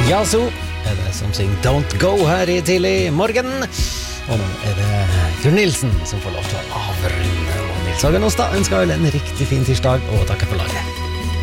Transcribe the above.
Yazoo er det som synger Don't Go her I tidlig morgen. Og nå er det Jørn Nilsen som får lov til å avrunde. Og Nils Hagen Åstad ønsker vel en riktig fin tirsdag og takker for laget.